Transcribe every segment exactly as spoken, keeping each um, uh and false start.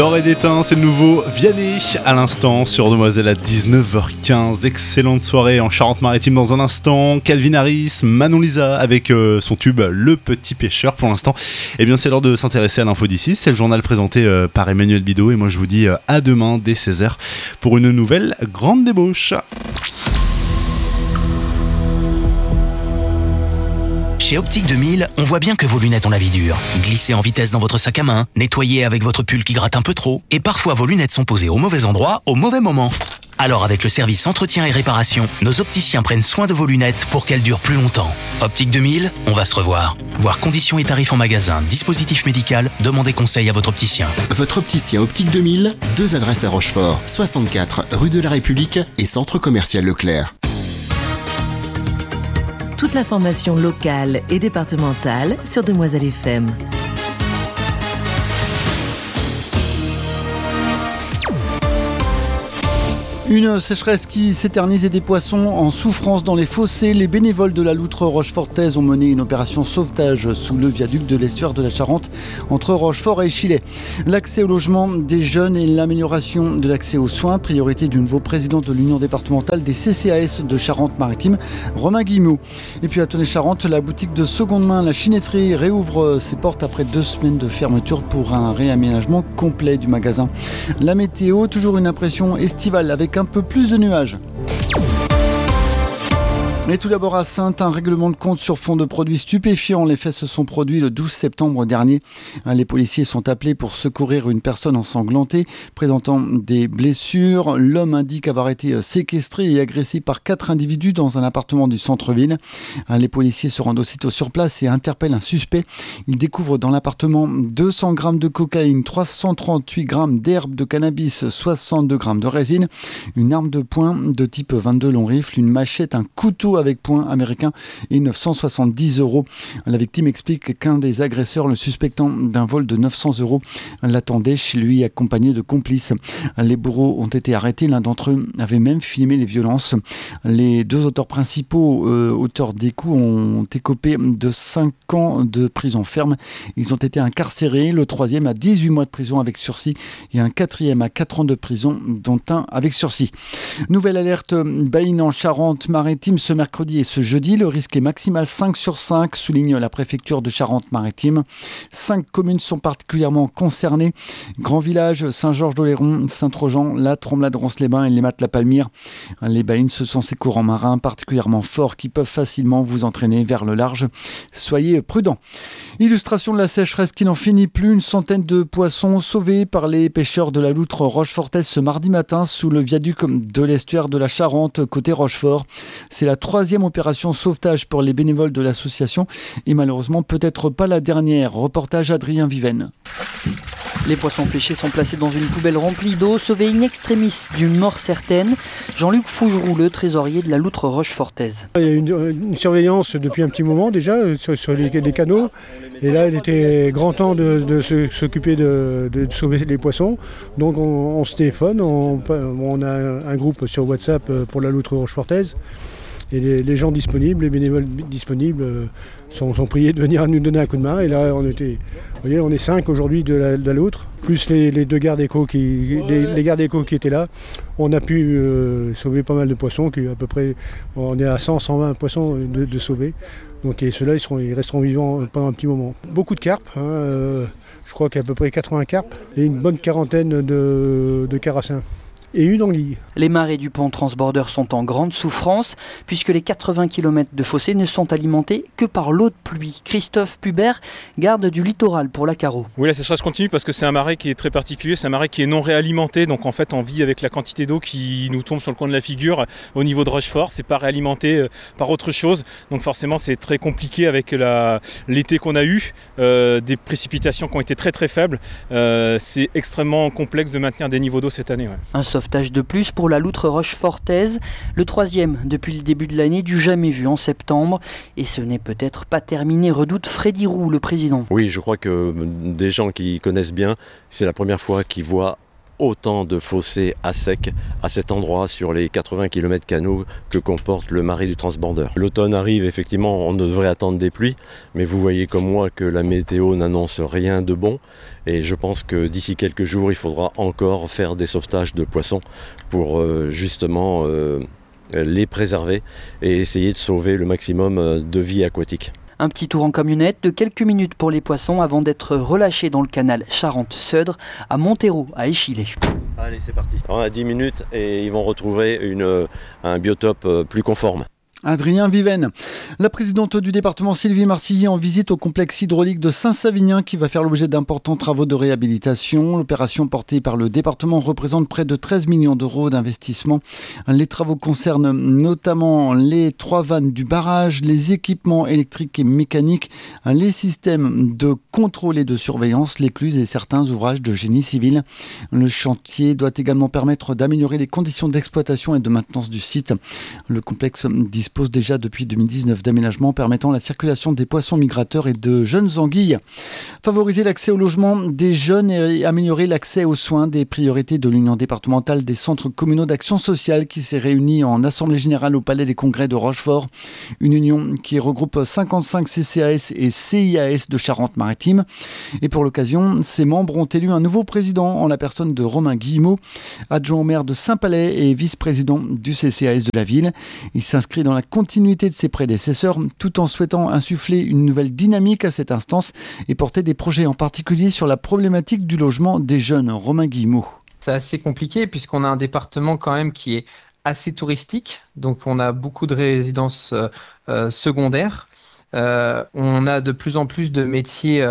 L'or est d'éteint, c'est le nouveau Vianney à l'instant sur Demoiselle à dix-neuf heures quinze. Excellente soirée en Charente-Maritime dans un instant. Calvin Harris, Manon Lisa avec euh, son tube Le Petit Pêcheur. Pour l'instant, eh bien c'est l'heure de s'intéresser à l'info d'ici. C'est le journal présenté euh, par Emmanuel Bidot et moi je vous dis euh, à demain dès seize heures pour une nouvelle grande débauche. Chez Optique deux mille, on voit bien que vos lunettes ont la vie dure. Glissez en vitesse dans votre sac à main, nettoyez avec votre pull qui gratte un peu trop, et parfois vos lunettes sont posées au mauvais endroit, au mauvais moment. Alors avec le service entretien et réparation, nos opticiens prennent soin de vos lunettes pour qu'elles durent plus longtemps. Optique deux mille, on va se revoir. Voir conditions et tarifs en magasin, dispositif médical, demandez conseil à votre opticien. Votre opticien Optique deux mille, deux adresses à Rochefort, soixante-quatre rue de la République et centre commercial Leclerc. Toute l'information locale et départementale sur Demoiselle F M. Une sécheresse qui s'éternise et des poissons en souffrance dans les fossés. Les bénévoles de la loutre rochefortaise ont mené une opération sauvetage sous le viaduc de l'estuaire de la Charente entre Rochefort et Chillet. L'accès au logement des jeunes et l'amélioration de l'accès aux soins, priorité du nouveau président de l'Union départementale des C C A S de Charente-Maritime, Romain Guillemot. Et puis à Tonnet-Charente, la boutique de seconde main, la Chinetterie, réouvre ses portes après deux semaines de fermeture pour un réaménagement complet du magasin. La météo, toujours une impression estivale avec un un peu plus de nuages. Et tout d'abord à Saintes, un règlement de compte sur fond de produits stupéfiants. Les faits se sont produits le douze septembre dernier. Les policiers sont appelés pour secourir une personne ensanglantée présentant des blessures. L'homme indique avoir été séquestré et agressé par quatre individus dans un appartement du centre-ville. Les policiers se rendent aussitôt sur place et interpellent un suspect. Ils découvrent dans l'appartement deux cents grammes de cocaïne, trois cent trente-huit grammes d'herbe de cannabis, soixante-deux grammes de résine, une arme de poing de type vingt-deux long rifle, une machette, un couteau avec poing américain et neuf cent soixante-dix euros. La victime explique qu'un des agresseurs, le suspectant d'un vol de neuf cents euros, l'attendait chez lui accompagné de complices. Les bourreaux ont été arrêtés. L'un d'entre eux avait même filmé les violences. Les deux auteurs principaux, euh, auteurs des coups, ont écopé de cinq ans de prison ferme. Ils ont été incarcérés. Le troisième à dix-huit mois de prison avec sursis et un quatrième à quatre ans de prison, dont un avec sursis. Nouvelle alerte Baïne en Charente-Maritime ce mercredi et ce jeudi. Le risque est maximal cinq sur cinq, souligne la préfecture de Charente-Maritime. Cinq communes sont particulièrement concernées. Grand Village, Saint-Georges-d'Oléron, Saint-Trojan, La Tromblade, Ronces-les-Bains et Lémat-la-Palmyre. Les baïnes, ce sont ces courants marins particulièrement forts qui peuvent facilement vous entraîner vers le large. Soyez prudents. Illustration de la sécheresse qui n'en finit plus. Une centaine de poissons sauvés par les pêcheurs de la loutre rochefortaise ce mardi matin sous le viaduc de l'estuaire de la Charente, côté Rochefort. C'est la troisième opération sauvetage pour les bénévoles de l'association et malheureusement peut-être pas la dernière. Reportage Adrien Viven. Les poissons pêchés sont placés dans une poubelle remplie d'eau, sauvés in extremis d'une mort certaine. Jean-Luc Fougeroux, le trésorier de la loutre rochefortaise. Il y a une, une surveillance depuis un petit moment déjà sur, sur les, les canaux. Et là, il était grand temps de, de se, s'occuper de, de sauver les poissons. Donc on, on se téléphone, on, on a un groupe sur WhatsApp pour la loutre rochefortaise. Et les, les gens disponibles, les bénévoles disponibles euh, sont, sont priés de venir nous donner un coup de main. Et là, on était, vous voyez, on est cinq aujourd'hui de la, de l'autre, plus les, les deux gardes éco qui, les, les gardes éco qui étaient là. On a pu euh, sauver pas mal de poissons, qui à peu près, on est à cent, cent vingt poissons de, de sauver. Donc et ceux-là, ils, seront, ils resteront vivants pendant un petit moment. Beaucoup de carpes, hein, euh, je crois qu'il y a à peu près quatre-vingts carpes et une bonne quarantaine de, de carassins. Et une anguille. Les marais du pont Transborder sont en grande souffrance puisque les quatre-vingts kilomètres de fossés ne sont alimentés que par l'eau de pluie. Christophe Pubert, garde du littoral pour la Carreau. Oui, la sécheresse continue parce que c'est un marais qui est très particulier, c'est un marais qui est non réalimenté, donc en fait on vit avec la quantité d'eau qui nous tombe sur le coin de la figure au niveau de Rochefort, c'est pas réalimenté par autre chose, donc forcément c'est très compliqué avec la, l'été qu'on a eu, euh, des précipitations qui ont été très très faibles, euh, c'est extrêmement complexe de maintenir des niveaux d'eau cette année. Ouais. Un sauvetage de plus pour la loutre rochefortaise, le troisième depuis le début de l'année, du jamais vu en septembre. Et ce n'est peut-être pas terminé, redoute Freddy Roux, le président. Oui, je crois que des gens qui connaissent bien, c'est la première fois qu'ils voient autant de fossés à sec à cet endroit sur les quatre-vingts kilomètres canaux que comporte le marais du transborder. L'automne arrive, effectivement, on devrait attendre des pluies, mais vous voyez comme moi que la météo n'annonce rien de bon et je pense que d'ici quelques jours, il faudra encore faire des sauvetages de poissons pour euh, justement euh, les préserver et essayer de sauver le maximum de vie aquatique. Un petit tour en camionnette de quelques minutes pour les poissons avant d'être relâchés dans le canal Charente-Seudre à Monteiro, à Échillé. Allez, c'est parti. On a dix minutes et ils vont retrouver une, un biotope plus conforme. Adrien Viven. La présidente du département Sylvie Marcilly en visite au complexe hydraulique de Saint-Savinien qui va faire l'objet d'importants travaux de réhabilitation. L'opération portée par le département représente près de treize millions d'euros d'investissement. Les travaux concernent notamment les trois vannes du barrage, les équipements électriques et mécaniques, les systèmes de contrôle et de surveillance, l'écluse et certains ouvrages de génie civil. Le chantier doit également permettre d'améliorer les conditions d'exploitation et de maintenance du site. Le complexe dispose dispose déjà depuis deux mille dix-neuf d'aménagements permettant la circulation des poissons migrateurs et de jeunes anguilles. Favoriser l'accès au logement des jeunes et améliorer l'accès aux soins, des priorités de l'Union départementale des centres communaux d'action sociale qui s'est réunie en Assemblée générale au Palais des Congrès de Rochefort. Une union qui regroupe cinquante-cinq C C A S et C I A S de Charente-Maritime. Et pour l'occasion, ses membres ont élu un nouveau président en la personne de Romain Guillemot, adjoint au maire de Saint-Palais et vice-président du C C A S de la ville. Il s'inscrit dans la continuité de ses prédécesseurs tout en souhaitant insuffler une nouvelle dynamique à cette instance et porter des projets en particulier sur la problématique du logement des jeunes. Romain Guillemot. C'est assez compliqué puisqu'on a un département quand même qui est assez touristique, donc on a beaucoup de résidences euh, secondaires. Euh, on a de plus en plus de métiers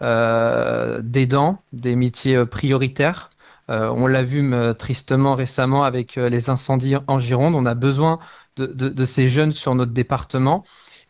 euh, d'aidants, des métiers euh, prioritaires. Euh, on l'a vu euh, tristement récemment avec euh, les incendies en Gironde. On a besoin de, de, de ces jeunes sur notre département.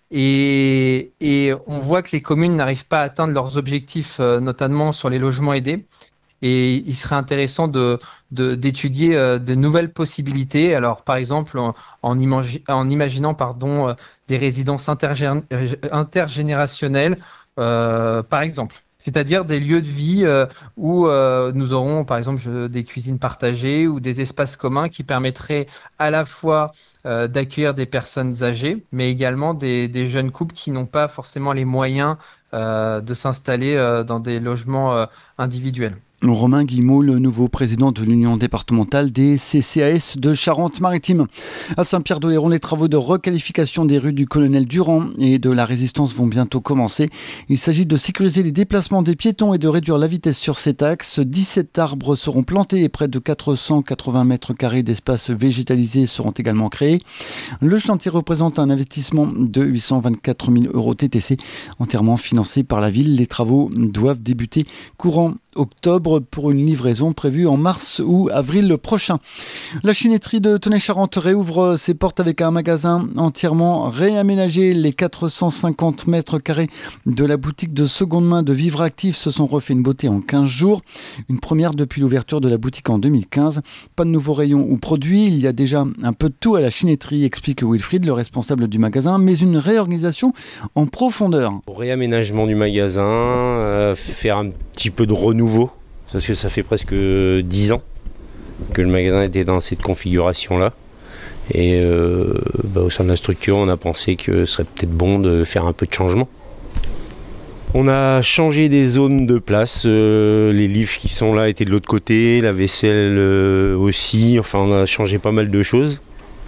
Et, et on voit que les communes n'arrivent pas à atteindre leurs objectifs, euh, notamment sur les logements aidés. Et il serait intéressant de, de, d'étudier euh, de nouvelles possibilités. Alors, par exemple, en, en, imagi- en imaginant pardon, euh, des résidences intergé- intergénérationnelles, euh, par exemple. C'est-à-dire des lieux de vie euh, où euh, nous aurons, par exemple, je, des cuisines partagées ou des espaces communs qui permettraient à la fois euh, d'accueillir des personnes âgées, mais également des, des jeunes couples qui n'ont pas forcément les moyens euh, de s'installer euh, dans des logements euh, individuels. Romain Guillemot, le nouveau président de l'Union départementale des C C A S de Charente-Maritime. À Saint-Pierre-d'Oléron, les travaux de requalification des rues du Colonel Durand et de la Résistance vont bientôt commencer. Il s'agit de sécuriser les déplacements des piétons et de réduire la vitesse sur cet axe. dix-sept arbres seront plantés et près de quatre cent quatre-vingts mètres carrés d'espace végétalisé seront également créés. Le chantier représente un investissement de huit cent vingt-quatre mille euros T T C, entièrement financé par la ville. Les travaux doivent débuter courant octobre pour une livraison prévue en mars ou avril prochain. La chinetterie de Tenay-Charente réouvre ses portes avec un magasin entièrement réaménagé. Les quatre cent cinquante mètres carrés de la boutique de seconde main de Vivre Actif se sont refait une beauté en quinze jours. Une première depuis l'ouverture de la boutique en deux mille quinze. Pas de nouveaux rayons ou produits. Il y a déjà un peu de tout à la chinetterie, explique Wilfried, le responsable du magasin, mais une réorganisation en profondeur. Au réaménagement du magasin, euh, faire un petit peu de renouveau. Parce que ça fait presque dix ans que le magasin était dans cette configuration-là. Et euh, bah, au sein de la structure, on a pensé que ce serait peut-être bon de faire un peu de changement. On a changé des zones de place. Euh, les livres qui sont là étaient de l'autre côté, la vaisselle euh, aussi. Enfin, on a changé pas mal de choses.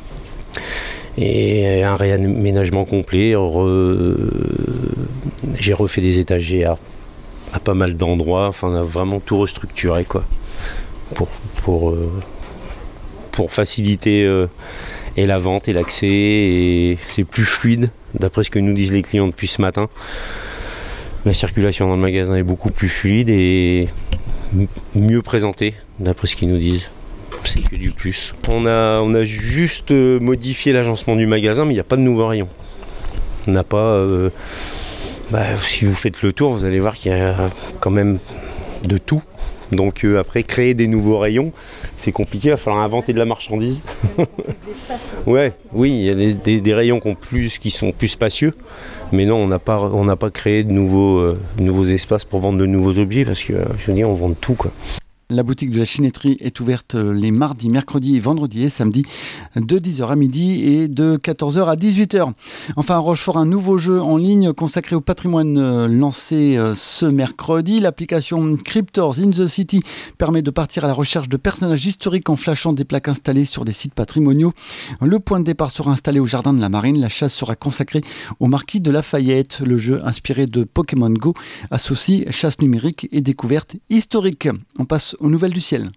Et un réaménagement complet. Re... J'ai refait des étagères à pas mal d'endroits, enfin on a vraiment tout restructuré quoi, pour, pour, euh, pour faciliter euh, et la vente et l'accès, et c'est plus fluide d'après ce que nous disent les clients depuis ce matin. La circulation dans le magasin est beaucoup plus fluide et m- mieux présentée d'après ce qu'ils nous disent. C'est que du plus. On a, on a juste modifié l'agencement du magasin, mais il n'y a pas de nouveaux rayons. On n'a pas... Euh, Bah, si vous faites le tour, vous allez voir qu'il y a quand même de tout. Donc euh, après, créer des nouveaux rayons, c'est compliqué, il va falloir inventer de la marchandise. ouais, oui, il y a des, des, des rayons qui, ont plus, qui sont plus spacieux. Mais non, on n'a pas, on n'a pas créé de nouveaux, euh, nouveaux espaces pour vendre de nouveaux objets, parce que je veux dire, on vend tout, quoi. La boutique de la Chinetterie est ouverte les mardis, mercredis, vendredis et samedis de dix heures à midi et de quatorze heures à dix-huit heures. Enfin, à Rochefort, un nouveau jeu en ligne consacré au patrimoine lancé ce mercredi. L'application Cryptors in the City permet de partir à la recherche de personnages historiques en flashant des plaques installées sur des sites patrimoniaux. Le point de départ sera installé au jardin de la Marine. La chasse sera consacrée au marquis de Lafayette. Le jeu, inspiré de Pokémon Go, associe chasse numérique et découverte historique. On passe aux nouvelles du ciel.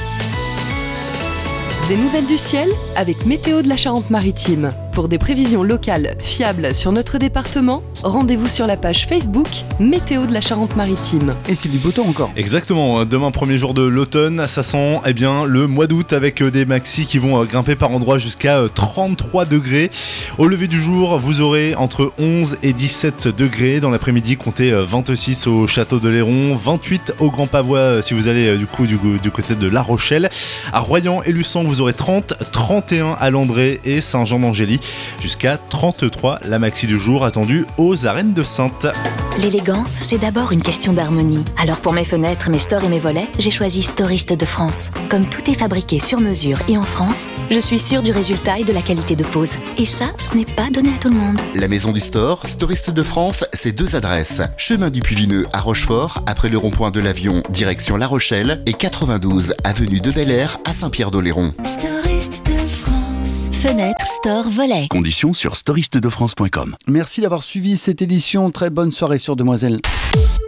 Des nouvelles du ciel avec Météo de la Charente-Maritime. Pour des prévisions locales fiables sur notre département, rendez-vous sur la page Facebook Météo de la Charente-Maritime. Et c'est du beau temps encore. Exactement, demain premier jour de l'automne, ça sent eh bien, le mois d'août avec des maxis qui vont grimper par endroits jusqu'à trente-trois degrés. Au lever du jour, vous aurez entre onze et dix-sept degrés. Dans l'après-midi, comptez vingt-six au château de Léron, vingt-huit au Grand Pavois si vous allez du coup du, du côté de La Rochelle. À Royan et Luçon, vous aurez trente, trente et un à Landré et Saint-Jean-d'Angély. Jusqu'à trente-trois, la maxi du jour attendue aux Arènes de Saintes. L'élégance, c'est d'abord une question d'harmonie. Alors pour mes fenêtres, mes stores et mes volets, j'ai choisi Storiste de France. Comme tout est fabriqué sur mesure et en France, je suis sûre du résultat et de la qualité de pose. Et ça, ce n'est pas donné à tout le monde. La maison du store, Storiste de France, c'est deux adresses. Chemin du Puy-Vineux à Rochefort, après le rond-point de l'Avion, direction La Rochelle, et quatre-vingt-douze avenue de Bel-Air à Saint-Pierre-d'Oléron. Storiste de France. Fenêtre, store, volet. Conditions sur storiste de france point com. Merci d'avoir suivi cette édition. Très bonne soirée sur Demoiselle.